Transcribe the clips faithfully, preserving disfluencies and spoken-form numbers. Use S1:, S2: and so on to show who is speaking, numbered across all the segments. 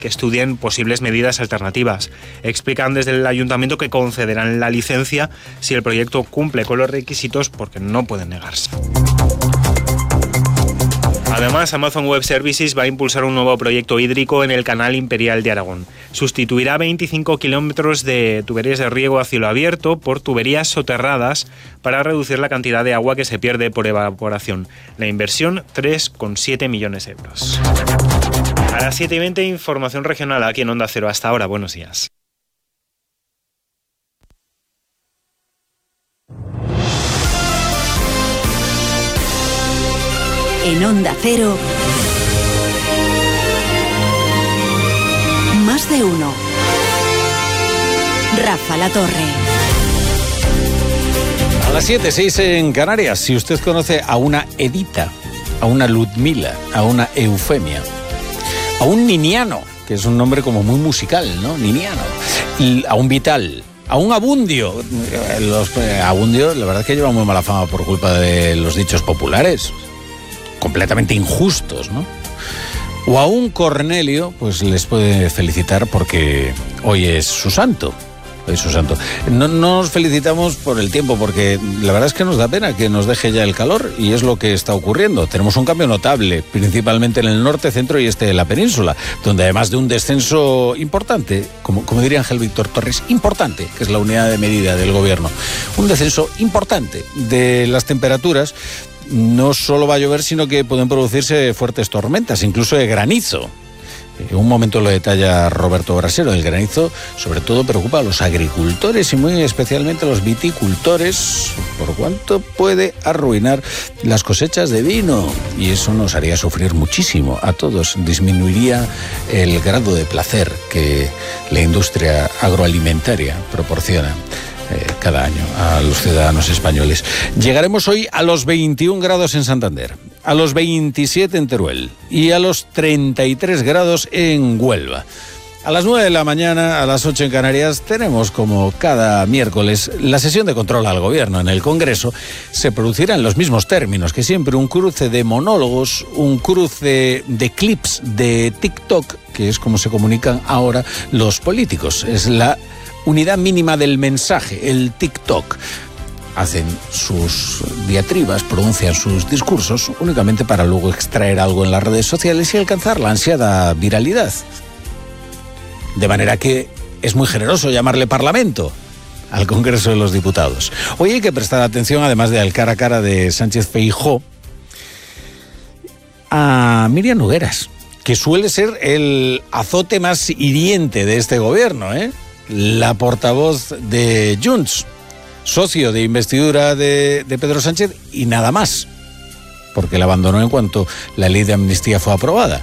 S1: que estudien posibles medidas alternativas. Explican desde el ayuntamiento que concederán la licencia si el proyecto cumple con los requisitos, porque no pueden negarse. Además, Amazon Web Services va a impulsar un nuevo proyecto hídrico en el Canal Imperial de Aragón. Sustituirá veinticinco kilómetros de tuberías de riego a cielo abierto por tuberías soterradas para reducir la cantidad de agua que se pierde por evaporación. La inversión, tres coma siete millones de euros. A las siete y veinte, información regional aquí en Onda Cero. Hasta ahora, buenos días.
S2: En Onda Cero, Más de Uno. Rafa La Torre.
S3: A las siete, seis en Canarias. Si usted conoce a una Edita, a una Ludmila, a una Eufemia, a un Niniano, que es un nombre como muy musical, ¿no? Niniano. Y a un Vital, a un Abundio. Los eh, Abundio, la verdad es que lleva muy mala fama por culpa de los dichos populares, completamente injustos, ¿no? O a un Cornelio, pues les puede felicitar porque hoy es su santo. Hoy es su santo. No, no nos felicitamos por el tiempo, porque la verdad es que nos da pena que nos deje ya el calor, y es lo que está ocurriendo. Tenemos un cambio notable, principalmente en el norte, centro y este de la península, donde además de un descenso importante, como, como diría Ángel Víctor Torres, importante, que es la unidad de medida del gobierno, un descenso importante de las temperaturas. No solo va a llover, sino que pueden producirse fuertes tormentas, incluso de granizo. En un momento lo detalla Roberto Brasero. El granizo sobre todo preocupa a los agricultores y muy especialmente a los viticultores, por cuanto puede arruinar las cosechas de vino, y eso nos haría sufrir muchísimo a todos. Disminuiría el grado de placer que la industria agroalimentaria proporciona cada año a los ciudadanos españoles. Llegaremos hoy a los veintiún grados en Santander, a los veintisiete en Teruel y a los treinta y tres grados en Huelva. A las nueve de la mañana, a las ocho en Canarias, tenemos, como cada miércoles, la sesión de control al gobierno en el Congreso. Se producirá en los mismos términos que siempre, un cruce de monólogos, un cruce de clips de TikTok, que es como se comunican ahora los políticos. Es la unidad mínima del mensaje, el TikTok. Hacen sus diatribas, pronuncian sus discursos únicamente para luego extraer algo en las redes sociales y alcanzar la ansiada viralidad. De manera que es muy generoso llamarle Parlamento al Congreso de los Diputados. Hoy hay que prestar atención, además del cara a cara de Sánchez Feijóo, a Míriam Nogueras, que suele ser el azote más hiriente de este gobierno, ¿eh? La portavoz de Junts, socio de investidura de, de Pedro Sánchez, y nada más, porque la abandonó en cuanto la ley de amnistía fue aprobada.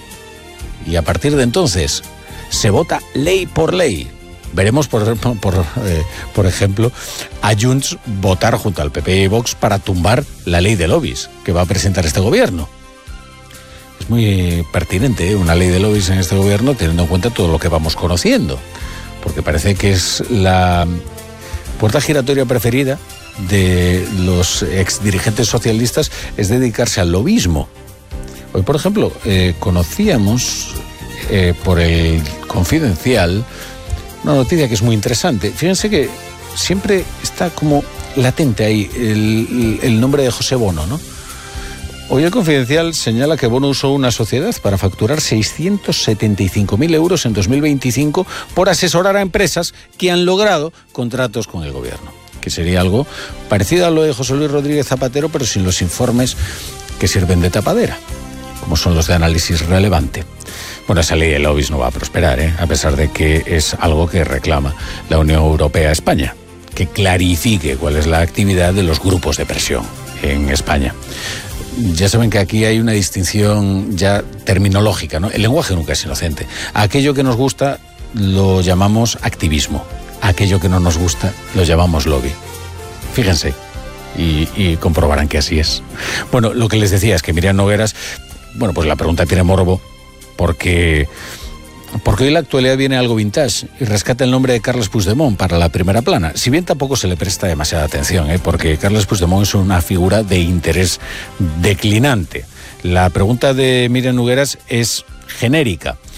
S3: Y a partir de entonces se vota ley por ley. Veremos, por, por, eh, por ejemplo, a Junts votar junto al P P y Vox para tumbar la ley de lobbies que va a presentar este gobierno. Es muy pertinente, ¿eh?, una ley de lobbies en este gobierno, teniendo en cuenta todo lo que vamos conociendo, porque parece que es la puerta giratoria preferida de los exdirigentes socialistas, es dedicarse al lobismo. Hoy, por ejemplo, eh, conocíamos eh, por el Confidencial una noticia que es muy interesante. Fíjense que siempre está como latente ahí el, el nombre de José Bono, ¿no? Hoy el Confidencial señala que Bono usó una sociedad para facturar seiscientos setenta y cinco mil euros en dos mil veinticinco por asesorar a empresas que han logrado contratos con el gobierno, que sería algo parecido a lo de José Luis Rodríguez Zapatero, pero sin los informes que sirven de tapadera, como son los de análisis relevante. Bueno, esa ley de lobbies no va a prosperar, ¿eh?, a pesar de que es algo que reclama la Unión Europea a España, que clarifique cuál es la actividad de los grupos de presión en España. Ya saben que aquí hay una distinción ya terminológica, ¿no? El lenguaje nunca es inocente. Aquello que nos gusta lo llamamos activismo. Aquello que no nos gusta lo llamamos lobby. Fíjense y, y comprobarán que así es. Bueno, lo que les decía es que Míriam Nogueras, bueno, pues la pregunta tiene morbo porque... Porque hoy la actualidad viene algo vintage y rescata el nombre de Carles Puigdemont para la primera plana. Si bien tampoco se le presta demasiada atención, ¿eh? porque Carles Puigdemont es una figura de interés declinante. La pregunta de Míriam Nogueras es genérica.